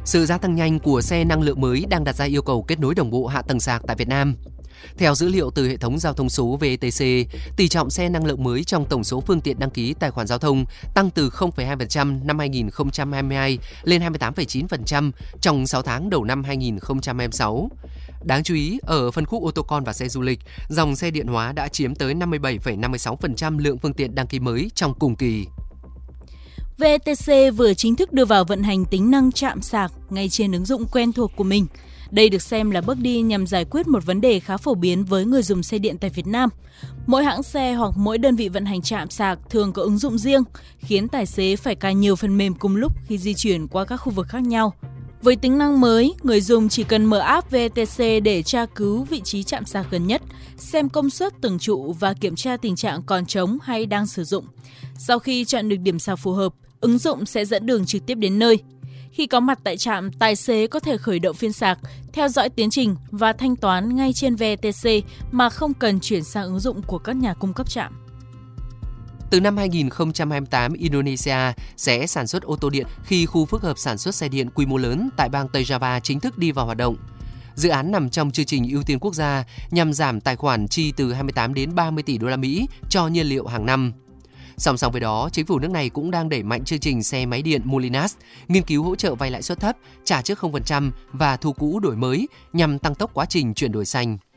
Sự gia tăng nhanh của xe năng lượng mới đang đặt ra yêu cầu kết nối đồng bộ hạ tầng sạc tại Việt Nam. Theo dữ liệu từ hệ thống giao thông số VETC, tỷ trọng xe năng lượng mới trong tổng số phương tiện đăng ký tài khoản giao thông tăng từ 0,2% năm 2022 lên 28,9% trong 6 tháng đầu năm 2026. Đáng chú ý, ở phân khúc ô tô con và xe du lịch, dòng xe điện hóa đã chiếm tới 57,56% lượng phương tiện đăng ký mới trong cùng kỳ. VETC vừa chính thức đưa vào vận hành tính năng chạm sạc ngay trên ứng dụng quen thuộc của mình. Đây được xem là bước đi nhằm giải quyết một vấn đề khá phổ biến với người dùng xe điện tại Việt Nam. Mỗi hãng xe hoặc mỗi đơn vị vận hành trạm sạc thường có ứng dụng riêng, khiến tài xế phải cài nhiều phần mềm cùng lúc khi di chuyển qua các khu vực khác nhau. Với tính năng mới, người dùng chỉ cần mở app VETC để tra cứu vị trí trạm sạc gần nhất, xem công suất từng trụ và kiểm tra tình trạng còn trống hay đang sử dụng. Sau khi chọn được điểm sạc phù hợp, ứng dụng sẽ dẫn đường trực tiếp đến nơi. Khi có mặt tại trạm, tài xế có thể khởi động phiên sạc, theo dõi tiến trình và thanh toán ngay trên VETC mà không cần chuyển sang ứng dụng của các nhà cung cấp trạm. Từ năm 2028, Indonesia sẽ sản xuất ô tô điện khi khu phức hợp sản xuất xe điện quy mô lớn tại bang Tây Java chính thức đi vào hoạt động. Dự án nằm trong chương trình ưu tiên quốc gia nhằm giảm tài khoản chi từ 28 đến 30 tỷ đô la Mỹ cho nhiên liệu hàng năm. Song song với đó, chính phủ nước này cũng đang đẩy mạnh chương trình xe máy điện Molinas, nghiên cứu hỗ trợ vay lãi suất thấp, trả trước 0% và thu cũ đổi mới nhằm tăng tốc quá trình chuyển đổi xanh.